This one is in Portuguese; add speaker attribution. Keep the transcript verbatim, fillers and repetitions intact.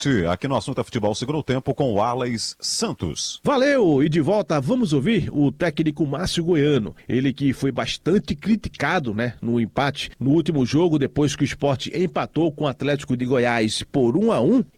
Speaker 1: Aqui no Assunto é Futebol Segundo Tempo com o Alex Santos.
Speaker 2: Valeu! E de volta, vamos ouvir o técnico Márcio Goiano. Ele que foi bastante criticado, né, no empate no último jogo, depois que o Sport empatou com o Atlético de Goiás por um a um